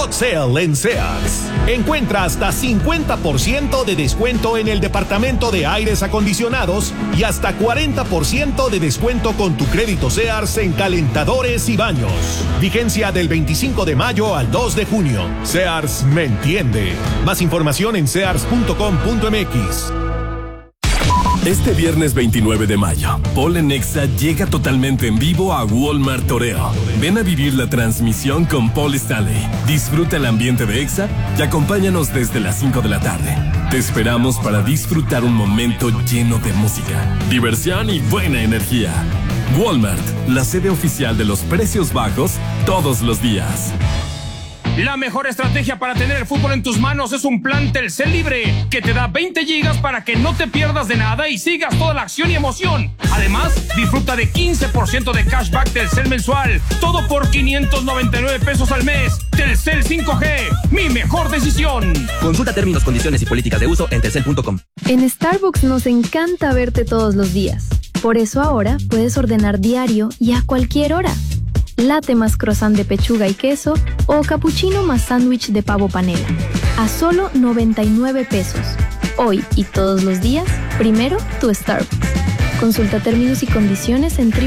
Hot Sale en Sears. Encuentra hasta 50% de descuento en el departamento de aires acondicionados y hasta 40% de descuento con tu crédito Sears en calentadores y baños. Vigencia del 25 de mayo al 2 de junio. Sears me entiende. Más información en sears.com.mx. Este viernes 29 de mayo, Paul en Exa llega totalmente en vivo a Walmart Toreo. Ven a vivir la transmisión con Paul Stanley. Disfruta el ambiente de Exa y acompáñanos desde las 5 de la tarde. Te esperamos para disfrutar un momento lleno de música, diversión y buena energía. Walmart, la sede oficial de los precios bajos todos los días. La mejor estrategia para tener el fútbol en tus manos es un plan Telcel Libre, que te da 20 gigas para que no te pierdas de nada y sigas toda la acción y emoción. Además, disfruta de 15% de cashback Telcel mensual, todo por 599 pesos al mes. Telcel 5G, mi mejor decisión. Consulta términos, condiciones y políticas de uso en telcel.com. En Starbucks nos encanta verte todos los días. Por eso ahora puedes ordenar diario y a cualquier hora. Latte más croissant de pechuga y queso o cappuccino más sándwich de pavo panela. A solo 99 pesos. Hoy y todos los días, primero tu Starbucks. Consulta términos y condiciones en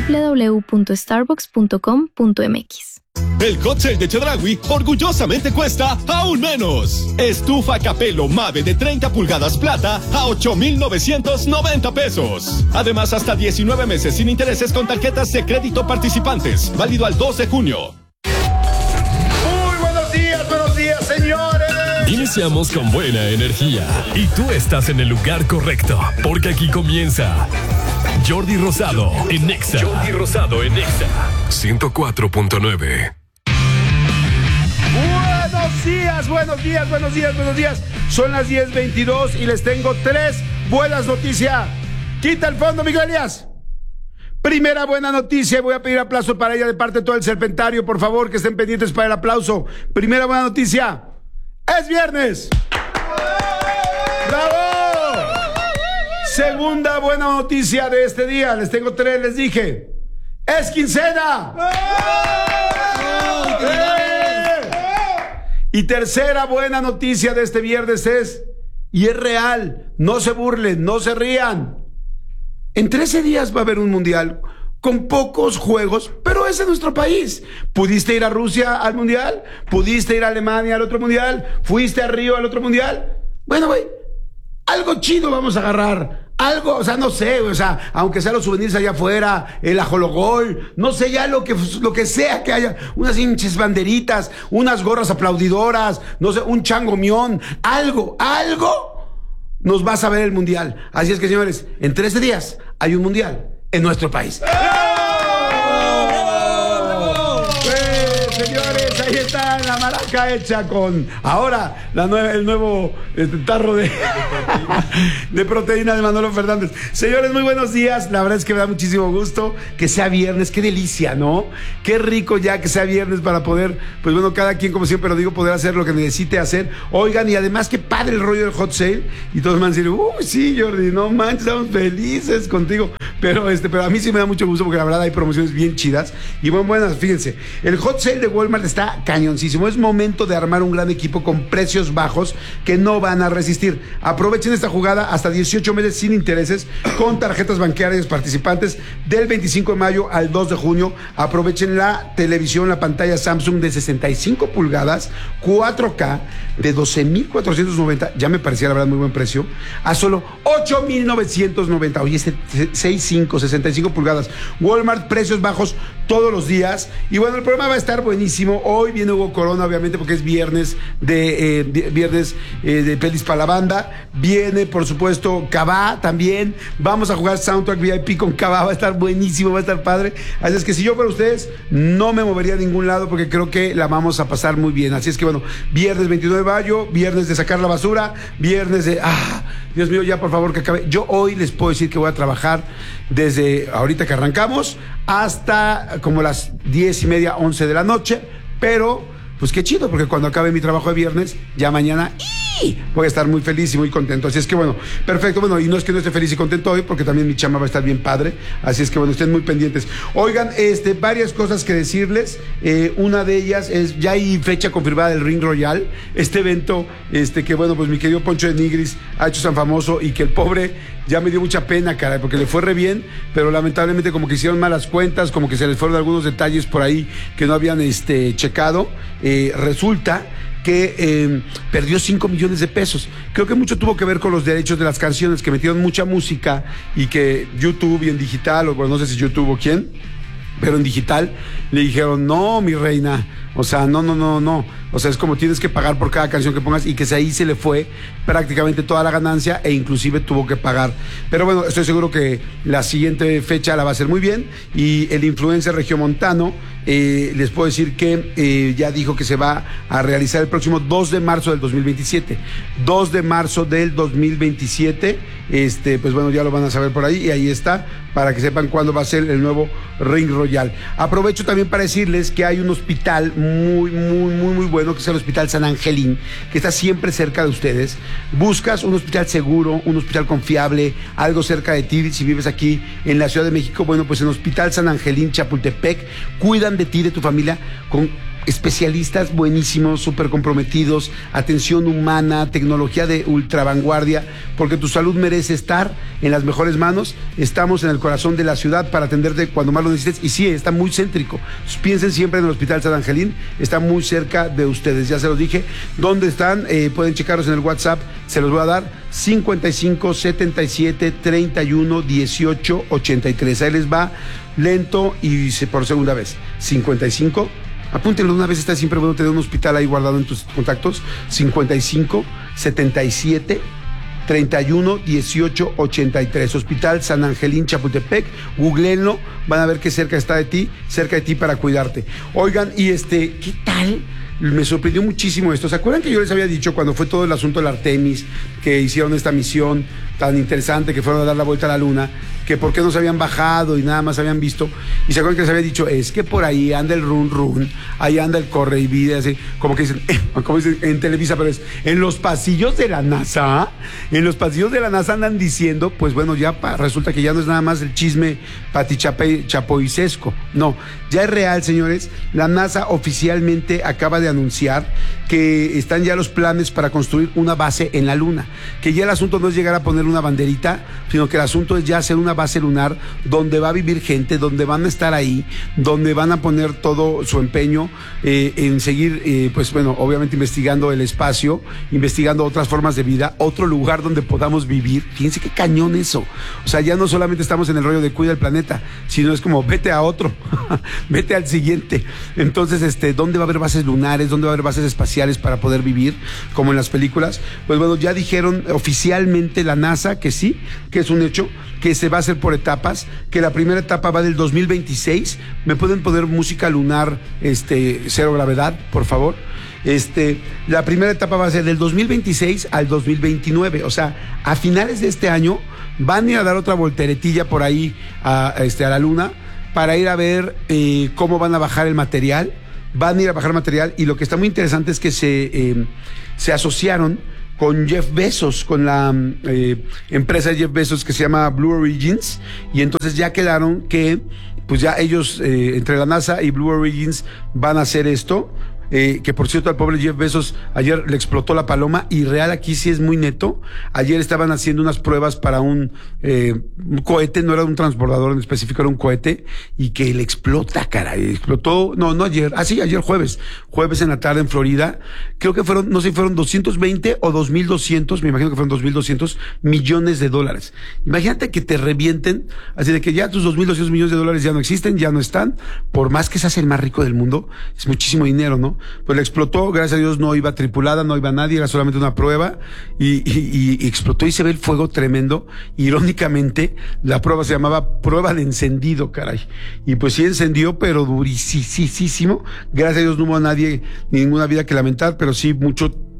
www.starbucks.com.mx. El Hot Sale de Chedraui orgullosamente cuesta aún menos. Estufa Capello Mave de 30 pulgadas plata a 8,990 pesos. Además, hasta 19 meses sin intereses con tarjetas de crédito participantes. Válido al 2 de junio. Muy buenos días, señores. Iniciamos con buena energía y tú estás en el lugar correcto, porque aquí comienza Jordi Rosado en Exa. Jordi Rosado en Exa 104.9. Buenos días. Son las 10:22 y les tengo 3 buenas noticias. Quita el fondo, Miguel Elías. Primera buena noticia, voy a pedir aplauso para ella de parte de todo el Serpentario, por favor, que estén pendientes para el aplauso. Primera buena noticia, es viernes. ¡Bravo! Segunda buena noticia de este día, les tengo 3, les dije. ¡Es quincena! Y tercera buena noticia de este viernes es, y es real, no se burlen, no se rían. En 13 días va a haber un mundial con pocos juegos, pero es en nuestro país. ¿Pudiste ir a Rusia al mundial? ¿Pudiste ir a Alemania al otro mundial? ¿Fuiste a Río al otro mundial? Bueno, güey, algo chido vamos a agarrar. Algo, o sea, no sé, o sea, aunque sean los souvenirs allá afuera, el ajologol, no sé, ya lo que sea que haya, unas hinches banderitas, unas gorras aplaudidoras, no sé, un changomión, algo, nos va a saber el mundial. Así es que, señores, en 13 días hay un mundial en nuestro país. Señores, ahí está la maraca hecha con ahora el nuevo tarro de proteína de Manolo Fernández. Señores, muy buenos días. La verdad es que me da muchísimo gusto que sea viernes. Qué delicia, ¿no? Qué rico ya que sea viernes para poder, pues bueno, cada quien, como siempre lo digo, poder hacer lo que necesite hacer. Oigan, y además qué padre el rollo del hot sale. Y todos me van a decir, uy, sí, Jordi, no manches, estamos felices contigo. Pero a mí sí me da mucho gusto porque la verdad hay promociones bien chidas. Y buenas, fíjense, el hot sale de Walmart está cañoncísimo. Es momento de armar un gran equipo con precios bajos que no van a resistir. Aprovechen esta jugada hasta 18 meses sin intereses con tarjetas bancarias participantes del 25 de mayo al 2 de junio. Aprovechen la televisión, la pantalla Samsung de 65 pulgadas, 4K de 12,490. Ya me parecía la verdad muy buen precio. A solo 8,990. Oye, 65 pulgadas. Walmart, precios bajos todos los días. Y bueno, el programa va a estar buenísimo. Hoy viene Hugo Corona, obviamente, porque es viernes de pelis para la banda. Viene, por supuesto, Cabá también. Vamos a jugar Soundtrack VIP con Cabá. Va a estar buenísimo, va a estar padre. Así es que si yo fuera ustedes, no me movería a ningún lado porque creo que la vamos a pasar muy bien. Así es que bueno, viernes 29 de mayo, viernes de sacar la basura, viernes de... Dios mío, ya por favor que acabe. Yo hoy les puedo decir que voy a trabajar desde ahorita que arrancamos hasta como las 10:30, 11 de la noche, pero pues qué chido, porque cuando acabe mi trabajo de viernes, ya mañana sí, voy a estar muy feliz y muy contento. Así es que bueno, perfecto. Bueno, y no es que no esté feliz y contento hoy, porque también mi chamba va a estar bien padre. Así es que bueno, estén muy pendientes. Oigan, varias cosas que decirles. Una de ellas es, ya hay fecha confirmada del Ring Royal. Este evento, que bueno, pues mi querido Poncho de Nigris ha hecho tan famoso y que el pobre ya me dio mucha pena, caray, porque le fue re bien, pero lamentablemente como que hicieron malas cuentas, como que se les fueron algunos detalles por ahí que no habían checado. Resulta que perdió 5 millones de pesos. Creo que mucho tuvo que ver con los derechos de las canciones, que metieron mucha música y que YouTube y en digital, o bueno, no sé si YouTube o quién, pero en digital le dijeron, no, mi reina, o sea, no. O sea, es como tienes que pagar por cada canción que pongas, y que ahí se le fue prácticamente toda la ganancia e inclusive tuvo que pagar. Pero bueno, estoy seguro que la siguiente fecha la va a hacer muy bien, y el influencer regiomontano, les puedo decir que ya dijo que se va a realizar el próximo 2 de marzo del 2027. 2 de marzo del 2027, pues bueno, ya lo van a saber por ahí, y ahí está, para que sepan cuándo va a ser el nuevo Ring Royal. Aprovecho también para decirles que hay un hospital muy bueno, que es el Hospital San Angelín, que está siempre cerca de ustedes. Buscas un hospital seguro, un hospital confiable, algo cerca de ti. Si vives aquí en la Ciudad de México, bueno, pues en Hospital San Angelín Chapultepec cuidan de ti, de tu familia, con especialistas buenísimos, súper comprometidos, atención humana, tecnología de ultra vanguardia, porque tu salud merece estar en las mejores manos. Estamos en el corazón de la ciudad para atenderte cuando más lo necesites, y sí, está muy céntrico. Entonces, piensen siempre en el Hospital San Angelín, está muy cerca de ustedes, ya se los dije. ¿Dónde están? Pueden checarlos en el WhatsApp, se los voy a dar, 55 77 31 18 83. Ahí les va lento y por segunda vez. 55, apúntenlo de una vez, está siempre bueno tener un hospital ahí guardado en tus contactos. 55 77 31 18 83. Hospital San Angelín Chapultepec. Googleenlo, van a ver que cerca de ti para cuidarte. Oigan, y ¿qué tal? Me sorprendió muchísimo esto. ¿Se acuerdan que yo les había dicho cuando fue todo el asunto del Artemis, que hicieron esta misión tan interesante, que fueron a dar la vuelta a la luna, que por qué no se habían bajado y nada más habían visto? Y se acuerdan que les había dicho, es que por ahí anda el run, ahí anda el corre y vida, así, como dicen en Televisa, pero es en los pasillos de la NASA. En los pasillos de la NASA andan diciendo, pues bueno, ya resulta que ya no es nada más el chisme patichapoicesco. No, ya es real, señores. La NASA oficialmente acaba de anunciar que están ya los planes para construir una base en la Luna, que ya el asunto no es llegar a poner una banderita, sino que el asunto es ya hacer una base lunar donde va a vivir gente, donde van a estar ahí, donde van a poner todo su empeño en seguir, pues bueno, obviamente investigando el espacio, investigando otras formas de vida, otro lugar donde podamos vivir. Fíjense qué cañón eso. O sea, ya no solamente estamos en el rollo de cuida el planeta, sino es como vete a otro, vete al siguiente. Entonces, ¿dónde va a haber bases lunares? ¿Dónde va a haber bases espaciales para poder vivir como en las películas? Pues bueno, ya dijeron oficialmente la NASA que sí, que es un hecho, que se va a hacer por etapas, que la primera etapa va del 2026. ¿Me pueden poner música lunar, cero gravedad, por favor? La primera etapa va a ser del 2026 al 2029, o sea, a finales de este año van a ir a dar otra volteretilla por ahí a la Luna para ir a ver cómo van a bajar el material. Van a ir a bajar material, y lo que está muy interesante es que se asociaron con Jeff Bezos, con la empresa de Jeff Bezos que se llama Blue Origins, y entonces ya quedaron que pues ya ellos, entre la NASA y Blue Origins, van a hacer esto. Que por cierto, al pobre Jeff Bezos ayer le explotó la paloma, y real aquí sí es muy neto. Ayer estaban haciendo unas pruebas para un cohete, no era un transbordador en específico, era un cohete, y que le explota, caray, explotó, no ayer, ayer jueves en la tarde en Florida. Creo que fueron, no sé si fueron 220 o 2.200, me imagino que fueron 2.200 millones de dólares. Imagínate que te revienten, así de que ya tus 2.200 millones de dólares ya no existen, ya no están, por más que seas el más rico del mundo, es muchísimo dinero, ¿no? Pues le explotó, gracias a Dios no iba tripulada, no iba nadie, era solamente una prueba, y explotó, y se ve el fuego tremendo. Irónicamente, la prueba se llamaba prueba de encendido, caray. Y pues sí encendió, pero durísimo. Gracias a Dios no hubo nadie, ni ninguna vida que lamentar, pero sí mucho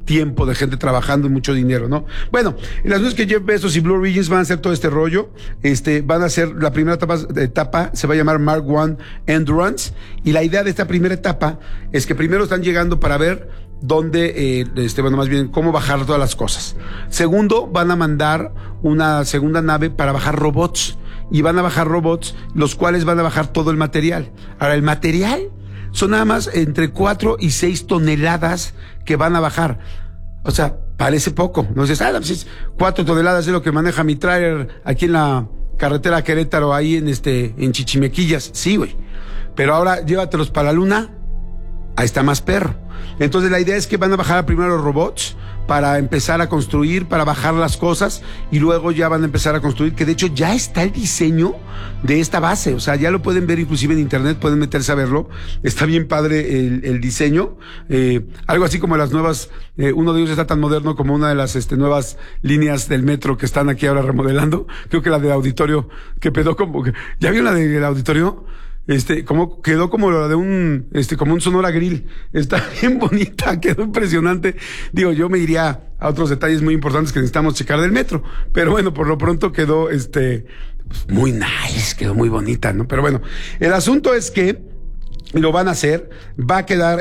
tiempo de gente trabajando y mucho dinero, ¿no? Bueno, las cosas que Jeff Bezos y Blue Origin van a hacer todo este rollo, van a hacer la primera etapa se va a llamar Mark I Endurance, y la idea de esta primera etapa es que primero están llegando para ver dónde, más bien cómo bajar todas las cosas. Segundo, van a mandar una segunda nave para bajar robots, y van a bajar robots, los cuales van a bajar todo el material. Ahora, el material son nada más entre 4 y 6 toneladas que van a bajar. O sea, parece poco. No dices, pues 4 toneladas es lo que maneja mi tráiler aquí en la carretera Querétaro, ahí en Chichimequillas. Sí, güey. Pero ahora llévatelos para la luna, ahí está más perro. Entonces la idea es que van a bajar primero los robots para empezar a construir, para bajar las cosas, y luego ya van a empezar a construir, que de hecho ya está el diseño de esta base. O sea, ya lo pueden ver inclusive en internet, pueden meterse a verlo. Está bien padre el diseño. Algo así como las nuevas, uno de ellos está tan moderno como una de las nuevas líneas del metro que están aquí ahora remodelando. Creo que la del auditorio, que quedó como, ¿ya vieron la del auditorio? Como quedó como la de como un Sonora Grill. Está bien bonita, quedó impresionante. Digo, yo me iría a otros detalles muy importantes que necesitamos checar del metro, pero bueno, por lo pronto quedó, muy nice, quedó muy bonita, ¿no? Pero bueno, el asunto es que lo van a hacer, va a quedar,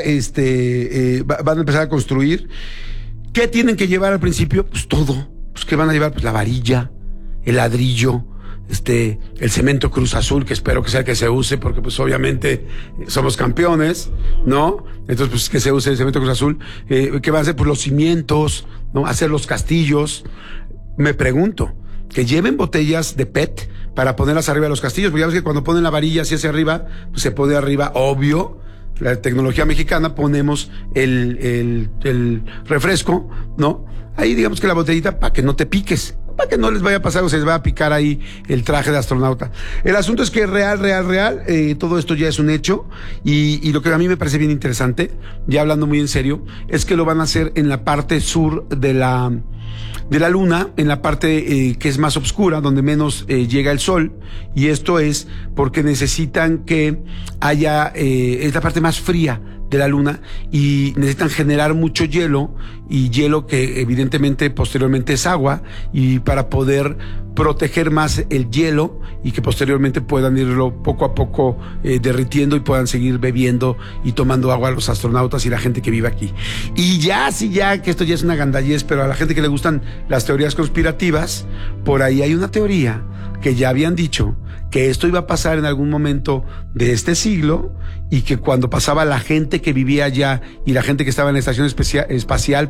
van a empezar a construir. ¿Qué tienen que llevar al principio? Pues todo. Pues ¿qué van a llevar? Pues la varilla, el ladrillo, el cemento Cruz Azul, que espero que sea el que se use, porque pues obviamente somos campeones, ¿no? Entonces pues que se use el cemento Cruz Azul. ¿Qué van a hacer? Pues los cimientos, ¿no? Hacer los castillos. Me pregunto, que lleven botellas de PET para ponerlas arriba de los castillos, porque ya ves que cuando ponen la varilla así hacia arriba, pues se pone arriba, obvio, la tecnología mexicana, ponemos el refresco, ¿no? Ahí digamos que la botellita para que no te piques, para que no les vaya a pasar o se les va a picar ahí el traje de astronauta. El asunto es que real, todo esto ya es un hecho, y lo que a mí me parece bien interesante, ya hablando muy en serio, es que lo van a hacer en la parte sur de la luna, en la parte que es más oscura, donde menos llega el sol, y esto es porque necesitan que haya, es la parte más fría de la luna, y necesitan generar mucho hielo, y hielo que evidentemente posteriormente es agua, y para poder proteger más el hielo y que posteriormente puedan irlo poco a poco derritiendo y puedan seguir bebiendo y tomando agua a los astronautas y la gente que vive aquí. Y ya, sí, ya, que esto ya es una gandallez, pero a la gente que le gustan las teorías conspirativas, por ahí hay una teoría que ya habían dicho que esto iba a pasar en algún momento de este siglo, y que cuando pasaba la gente que vivía allá y la gente que estaba en la estación espacial,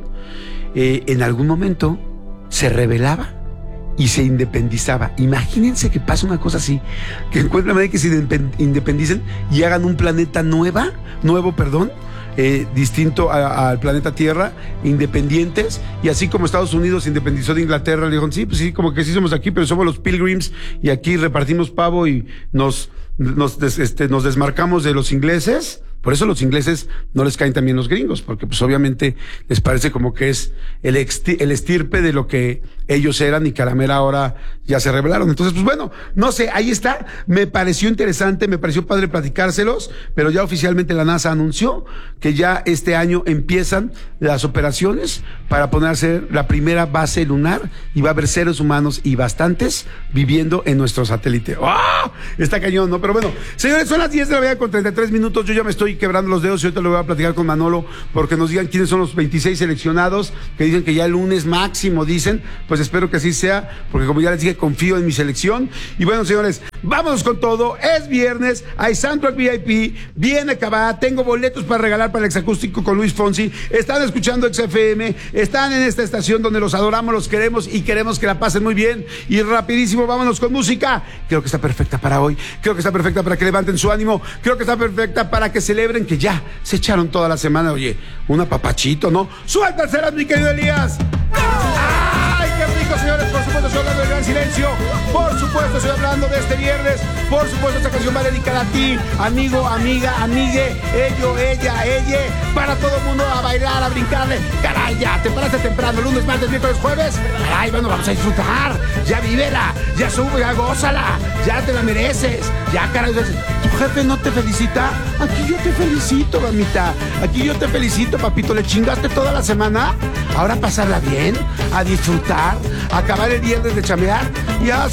en algún momento se rebelaba y se independizaba. Imagínense que pasa una cosa así, que encuentren la manera de que se independicen y hagan un planeta nuevo, distinto al planeta Tierra, independientes, y así como Estados Unidos se independizó de Inglaterra, le dijeron, sí, pues sí, como que sí somos aquí, pero somos los Pilgrims y aquí repartimos pavo y nos desmarcamos de los ingleses. Por eso los ingleses no les caen también los gringos, porque pues obviamente les parece como que es el estirpe de lo que ellos eran, y que a la mera hora ya se rebelaron. Entonces, pues bueno, no sé, ahí está. Me pareció interesante, me pareció padre platicárselos, pero ya oficialmente la NASA anunció que ya este año empiezan las operaciones para ponerse la primera base lunar, y va a haber seres humanos y bastantes viviendo en nuestro satélite. ¡Oh! Está cañón, ¿no? Pero bueno, señores, son las 10 de la mañana con 33 minutos. Yo ya me estoy quebrando los dedos y ahorita lo voy a platicar con Manolo, porque nos digan quiénes son los 26 seleccionados, que dicen que ya el lunes máximo, dicen. Pues espero que así sea, porque como ya les dije, confío en mi selección. Y bueno, señores, vámonos con todo. Es viernes, hay Soundtrack VIP, viene acabada, tengo boletos para regalar para el Exacústico con Luis Fonsi. Están escuchando XFM, están en esta estación donde los adoramos, los queremos y queremos que la pasen muy bien. Y rapidísimo, vámonos con música. Creo que está perfecta para hoy, creo que está perfecta para que levanten su ánimo, creo que está perfecta para que celebren que ya se echaron toda la semana. Oye, un apapachito, ¿no? Suéltaselas, mi querido Elías. ¡Ay, qué rico Chicos, señores, por supuesto estoy hablando del Gran Silencio. Por supuesto estoy hablando de este viernes. Por supuesto esta canción va dedicada a ti, amigo, amiga, amigue, ello, ella, para todo el mundo a bailar, a brincarle. Caray, ya, te paraste temprano, lunes, martes, miércoles, jueves. Caray, bueno, vamos a disfrutar. Ya vívela, ya sube, ya gózala, ya te la mereces. Ya, caray, tu jefe no te felicita. Aquí yo te felicito, mamita. Aquí yo te felicito, papito. ¿Le chingaste toda la semana? Ahora pasarla bien, a disfrutar, a acabar el viernes de chamear y a